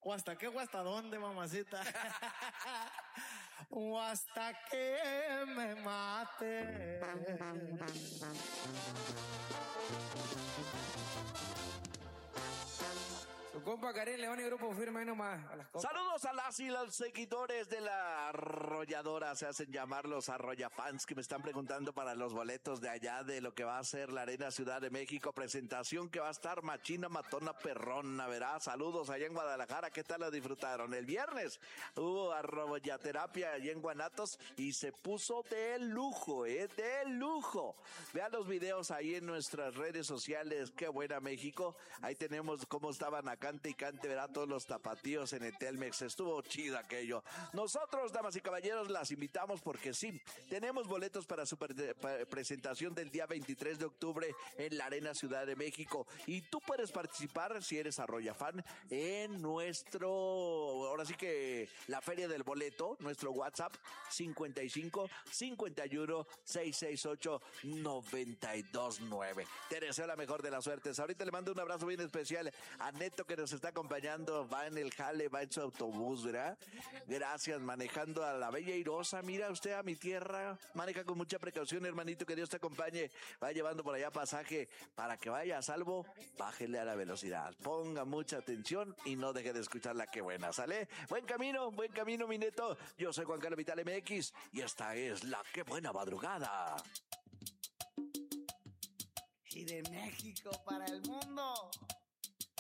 ¿O hasta qué o hasta dónde, mamacita? O hasta que me mate. Tu compa Karim León y Grupo Firme, ahí nomás. A las compas. Saludos a las y los seguidores de la arrolladora, se hacen llamar los arrollafans, que me están preguntando para los boletos de allá de lo que va a ser la Arena Ciudad de México, presentación que va a estar machina, matona, perrona, verá. Saludos allá en Guadalajara, ¿qué tal la disfrutaron? El viernes hubo arrollaterapia allá en Guanatos y se puso de lujo, de lujo. Vean los videos ahí en nuestras redes sociales, qué buena México. Ahí tenemos cómo estaban a cante y cante, verá, todos los tapatíos en el Telmex. Estuvo chido aquello. Nosotros, damas y caballeros, las invitamos porque sí, tenemos boletos para su presentación del día 23 de octubre en la Arena Ciudad de México. Y tú puedes participar, si eres arrollafan, en nuestro, ahora sí que la feria del boleto, nuestro WhatsApp 55 51 668 929. Te deseo la mejor de las suertes. Ahorita le mando un abrazo bien especial a Neto, que nos está acompañando, va en el jale, va en su autobús, ¿verdad? Gracias, manejando a la bella Irosa. Mira usted a mi tierra, maneja con mucha precaución, hermanito, que Dios te acompañe. Va llevando por allá pasaje para que vaya a salvo. Bájele a la velocidad, ponga mucha atención y no deje de escuchar la que buena, ¿sale? Buen camino, mi Neto. Yo soy Juan Carlos Vital MX y esta es la que buena madrugada. Y de México para el mundo.